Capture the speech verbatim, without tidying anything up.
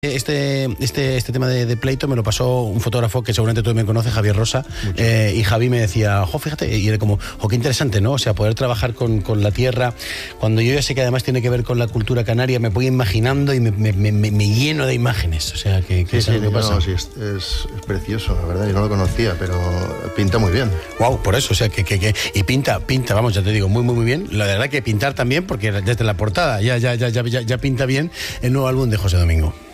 Este, este, este tema de, de pleito me lo pasó un fotógrafo que seguramente tú me conoces, Javier Rosa, eh, y Javi me decía, jo, fíjate, y era como, jo, qué interesante, ¿no? O sea, poder trabajar con, con la tierra, cuando yo ya sé que además tiene que ver con la cultura canaria, me voy imaginando y me, me, me, me lleno de imágenes, o sea, que, que sí, sí, ¿qué pasa? No, sí, es, es, es precioso, la verdad, yo no lo conocía, pero pinta muy bien. Wow, por eso, o sea, que, que, que y pinta, pinta, vamos, ya te digo, muy, muy, muy bien. La verdad que pintar también, porque desde la portada ya, ya, ya, ya, ya, ya pinta bien el nuevo álbum de José Domingo.